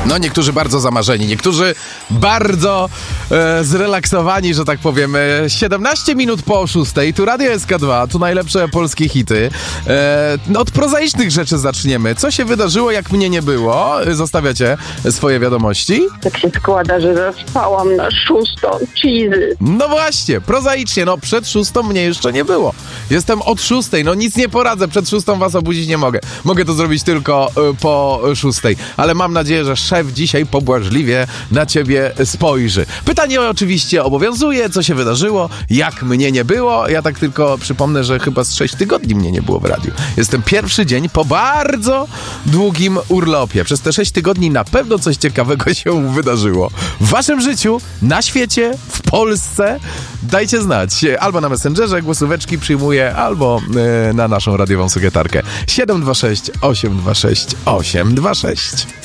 No, niektórzy bardzo zamarzeni, niektórzy bardzo zrelaksowani, że tak powiem. 17 minut po 6, tu Radio SK2, tu najlepsze polskie hity. Od prozaicznych rzeczy zaczniemy. Co się wydarzyło, jak mnie nie było? Zostawiacie swoje wiadomości? Tak się składa, że zaspałam na 6. Cheesy. No właśnie, prozaicznie, no przed 6 mnie jeszcze nie było. Jestem od 6, no nic nie poradzę, przed 6 was obudzić nie mogę. Mogę to zrobić tylko po 6, ale mam nadzieję, że szef dzisiaj pobłażliwie na ciebie spojrzy. Pytanie oczywiście obowiązuje, co się wydarzyło, jak mnie nie było. Ja tak tylko przypomnę, że chyba z 6 tygodni mnie nie było w radiu. Jestem pierwszy dzień po bardzo długim urlopie. Przez te 6 tygodni na pewno coś ciekawego się wydarzyło. W waszym życiu, na świecie, w Polsce. Dajcie znać. Albo na Messengerze głosóweczki przyjmuję, albo na naszą radiową sekretarkę 726 826 826.